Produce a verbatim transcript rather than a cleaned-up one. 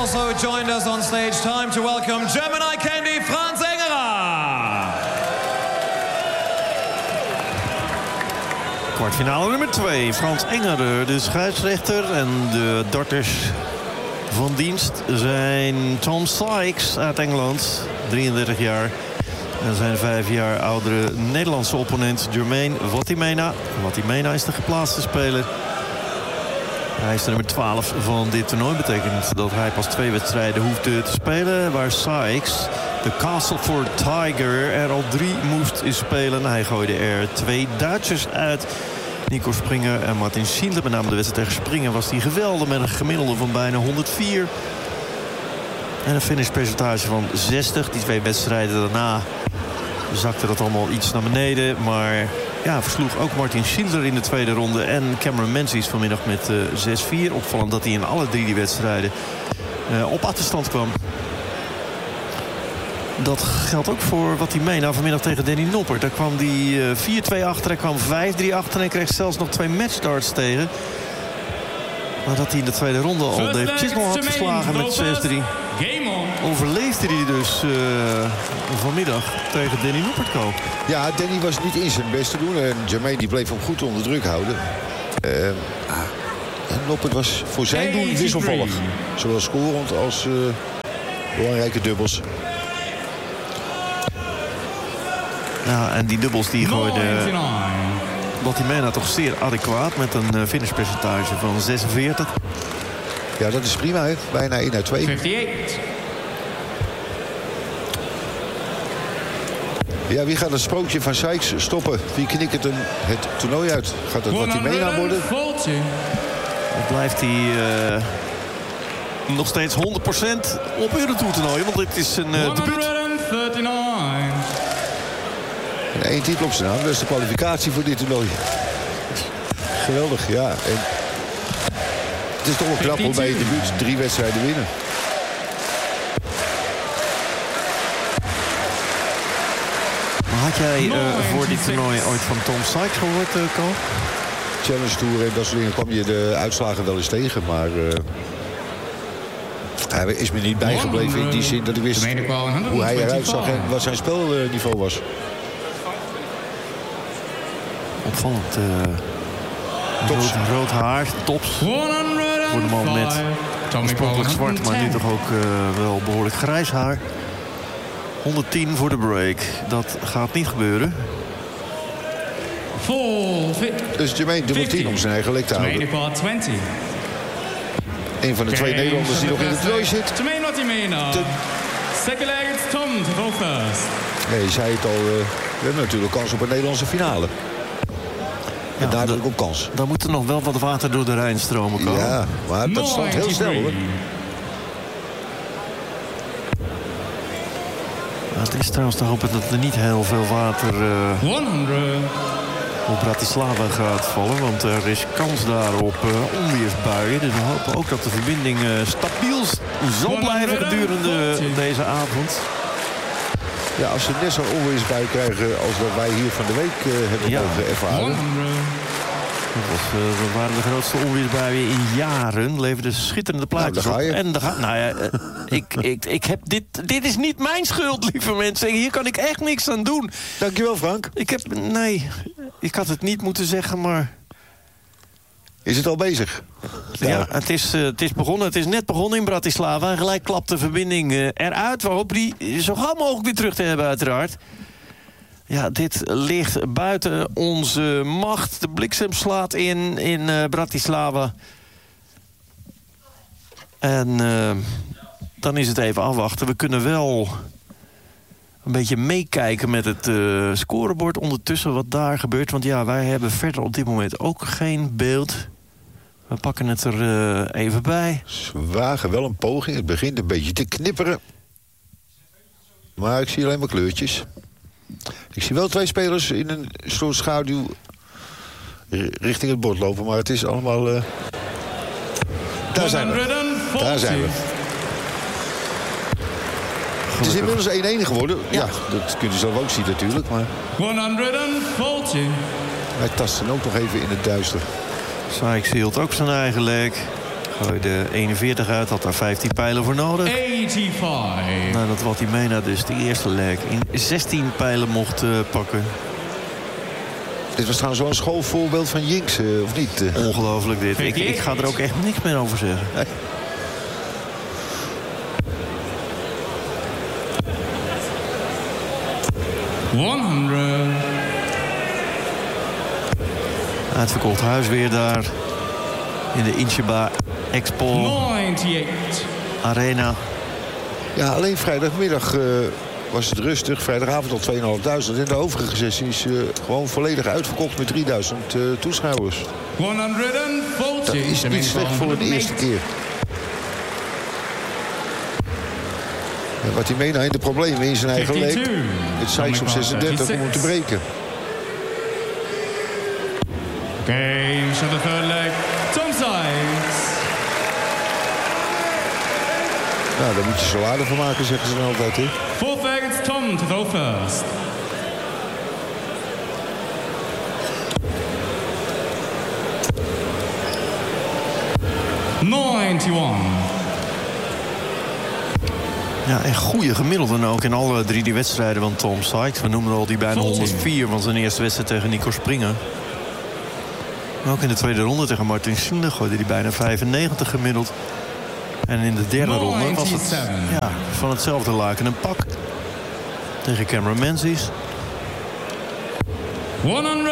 also joined us on stage. Time to welcome Gemini Candy Frans Engera. Kwartfinale nummer twee. Frans Engera, de scheidsrechter. En de darters van dienst zijn Tom Sykes uit Engeland, drieëndertig jaar. En zijn vijf jaar oudere Nederlandse opponent Jermaine Watimena. Watimena is de geplaatste speler. Hij is de nummer twaalf van dit toernooi. Betekent dat hij pas twee wedstrijden hoeft te spelen. Waar Sykes, de Castleford Tiger, er al drie moest spelen. Hij gooide er twee Duitsers uit. Nico Springer en Martin Schindler. Met name de wedstrijd tegen Springer was hij geweldig. Met een gemiddelde van bijna honderdvier. En een finishpercentage van zestig. Die twee wedstrijden daarna zakte dat allemaal iets naar beneden. Maar ja, versloeg ook Martin Schindler in de tweede ronde. En Cameron Menzies vanmiddag met uh, zes vier. Opvallend dat hij in alle drie die wedstrijden uh, op achterstand kwam. Dat geldt ook voor wat hij mee. Nou, vanmiddag tegen Danny Noppert. Daar kwam hij uh, vier twee achter. Hij kwam vijf drie achter. En hij kreeg zelfs nog twee matchstarts tegen. Nadat hij in de tweede ronde al Dave Chisnell had verslagen met zes drie. Overleefde hij dus uh, vanmiddag tegen Danny Noppert. Ja, Danny was niet in zijn best te doen. En Jermaine die bleef hem goed onder druk houden. Uh, en Noppert was voor zijn doen wisselvallig. Zowel scorend als uh, belangrijke dubbels. Ja, en die dubbels die gooide Watimena toch zeer adequaat. Met een uh, finishpercentage van zesenveertig. Ja, dat is prima, hè? Bijna één uit twee. vijfenvijftig. Ja, wie gaat het sprookje van Sykes stoppen? Wie knikkert hem het toernooi uit? Gaat het Watimena worden? Of blijft hij uh, nog steeds honderd procent op Eurotour-toernooi? Want dit is een uh, debuut. En één titel op zijn naam. Dat is de kwalificatie voor dit toernooi. Geweldig, ja. En het is toch wel knap om bij je debuut drie wedstrijden winnen. Had jij uh, voor dit toernooi ooit van Tom Sykes gehoord, uh, Ko? Challenge Tour en dat soort dingen kwam je de uitslagen wel eens tegen. Maar uh, hij is me niet bijgebleven in die zin dat ik wist hoe hij eruit zag en wat zijn spelniveau was. Opvallend. Uh, rood, rood haar, tops. Voor de man met oorspronkelijk zwart, maar nu toch ook uh, wel behoorlijk grijs haar. honderdtien voor de break. Dat gaat niet gebeuren. Dus Jermaine dubbel tien om zijn eigen lek te houden. Een van de twee Nederlanders die nog in het toernooi zit. Nee, je zei het al. Uh, we hebben natuurlijk kans op een Nederlandse finale. En ja, daar heb ik ook kans. Dan moet er nog wel wat water door de Rijn stromen komen. Ja, maar dat stond heel snel, hoor. Het is trouwens te hopen dat er niet heel veel water uh, op Bratislava gaat vallen. Want er is kans daar op uh, onweersbuien. Dus we hopen ook dat de verbinding uh, stabiel zal blijven gedurende deze avond. Ja, als ze net zo'n onweersbui krijgen als dat wij hier van de week uh, hebben ja. mogen ervaren. Dat was, uh, dat waren de grootste onweersbuien in jaren. Leverden schitterende plaatjes nou, op. En daar ga, nou ja, uh, ik, ik, ik heb dit, dit is niet mijn schuld, lieve mensen. Hier kan ik echt niks aan doen. Dankjewel, Frank. Ik heb, nee, ik had het niet moeten zeggen, maar... Is het al bezig? Ja, ja het, is, uh, het is begonnen. Het is net begonnen in Bratislava. En gelijk klapt de verbinding uh, eruit. Waarop die zo gauw mogelijk weer terug te hebben, uiteraard. Ja, dit ligt buiten onze macht. De bliksem slaat in in uh, Bratislava. En uh, dan is het even afwachten. We kunnen wel een beetje meekijken met het uh, scorebord ondertussen wat daar gebeurt. Want ja, wij hebben verder op dit moment ook geen beeld. We pakken het er uh, even bij. We wagen wel een poging. Het begint een beetje te knipperen. Maar ik zie alleen maar kleurtjes. Ik zie wel twee spelers in een soort schaduw richting het bord lopen. Maar het is allemaal... Uh... Daar zijn we. Daar zijn we. Het is inmiddels één-één geworden. Ja. ja, dat kun je zelf ook zien natuurlijk. Maar... Hij tast dan ook nog even in het duister. Sykes hield ook zijn eigen lek. Gooide eenenveertig uit, had daar vijftien pijlen voor nodig. eighty-five. Nadat Watimena dus de eerste leg in zestien pijlen mocht uh, pakken. Dit was trouwens wel een schoolvoorbeeld van Jinx, uh, of niet? Uh. Ongelooflijk dit. Ik, ik ga er ook echt niks meer over zeggen. Nee. honderd. Uitverkocht huis weer daar. In de Incheba Expo negenennegentig. Arena. Ja, alleen vrijdagmiddag uh, was het rustig. Vrijdagavond al tweeënhalfduizend. En de overige sessie is uh, gewoon volledig uitverkocht met drieduizend uh, toeschouwers. honderdveertig. Dat is niet slecht voor de eerste keer. En wat hij meeneemt in de problemen in zijn eigen leek. Het Sykes op zesendertig om hem te breken. Game to the third leg. Tom Sykes. Nou, daar moet je salade van maken, zeggen ze dan altijd, hè? Fourth leg, it's Tom to go first. ninety-one. Ja, en goede gemiddelden ook in alle drie die wedstrijden van Tom Sykes. We noemen al die bijna honderdvier van zijn eerste wedstrijd tegen Nico Springer. Maar ook in de tweede ronde tegen Martin Schindler gooide hij bijna vijfennegentig gemiddeld. En in de derde ronde was het ja, van hetzelfde laken een pak. Tegen Cameron Menzies.